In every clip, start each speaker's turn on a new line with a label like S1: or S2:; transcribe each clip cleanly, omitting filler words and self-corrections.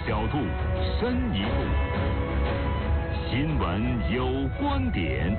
S1: 角度，深一步，新闻有观点。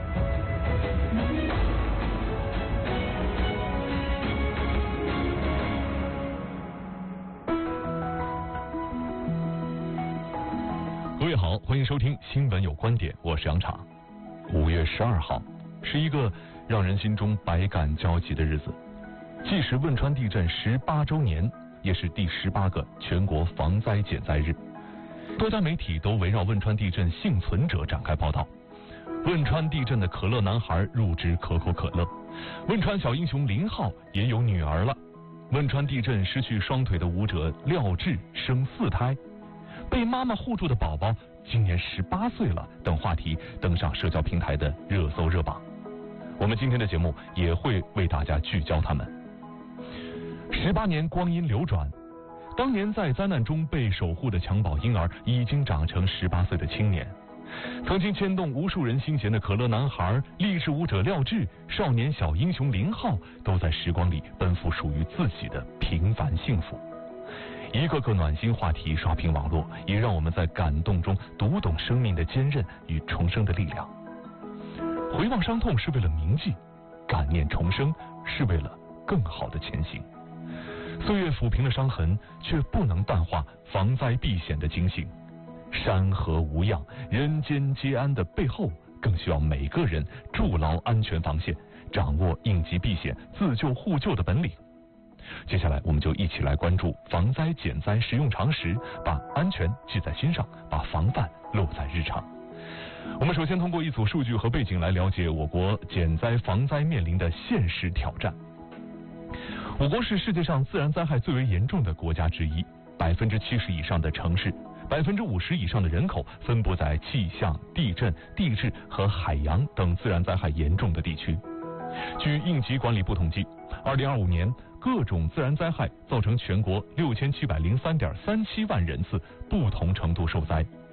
S2: 各位好，欢迎收听新闻有观点，我是杨昶。5月12号是一个让人心中百感交集的日子，既是汶川地震18周年，也是第18个全国防灾减灾日。多家媒体都围绕汶川地震幸存者展开报道。汶川地震的可乐男孩入职可口可乐，汶川小英雄林浩也有女儿了。汶川地震失去双腿的舞者廖智生4胎，被妈妈护住的宝宝今年18岁了等话题登上社交平台的热搜热榜。我们今天的节目也会为大家聚焦他们。18年光阴流转，当年在灾难中被守护的襁褓婴儿已经长成18岁的青年。曾经牵动无数人心弦的可乐男孩、励志舞者廖智、少年小英雄林浩，都在时光里奔赴属于自己的平凡幸福。一个个暖心话题刷屏网络，也让我们在感动中读懂生命的坚韧与重生的力量。回望伤痛是为了铭记，感念重生是为了更好的前行。岁月抚平了伤痕，却不能淡化防灾避险的警醒。山河无恙，人间皆安的背后，更需要每个人筑牢安全防线，掌握应急避险、自救互救的本领。接下来我们就一起来关注防灾减灾实用常识，把安全记在心上，把防范落在日常。我们首先通过一组数据和背景来了解我国减灾防灾面临的现实挑战。我国是世界上自然灾害最为严重的国家之一，70%以上的城市，50%以上的人口分布在气象、地震、地质和海洋等自然灾害严重的地区。据应急管理部统计，2025年各种自然灾害造成全国6703.37万人次不同程度受灾。